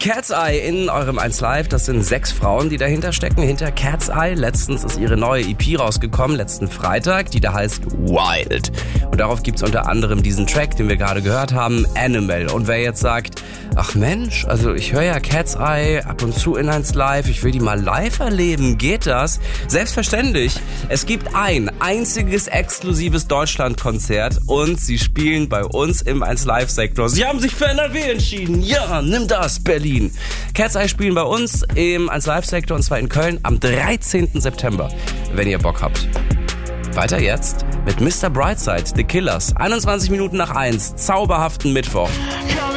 Cat's Eye in eurem 1 Live. Das sind 6 Frauen, die dahinter stecken, hinter Cat's Eye. Letztens ist ihre neue EP rausgekommen, letzten Freitag, die da heißt Wild. Und darauf gibt's unter anderem diesen Track, den wir gerade gehört haben, Animal. Und wer jetzt sagt, ach Mensch, also ich höre ja Cat's Eye ab und zu in 1 Live, ich will die mal live erleben, geht das? Selbstverständlich. Es gibt ein einziges exklusives Deutschlandkonzert und sie spielen bei uns im 1 Live-Sektor. Sie haben sich für NRW entschieden. Ja, nimm das, Berlin. Cat's Eye spielen bei uns im 1 Live-Sektor und zwar in Köln am 13. September, wenn ihr Bock habt. Weiter jetzt mit Mr. Brightside, The Killers. 21 Minuten nach 1, zauberhaften Mittwoch.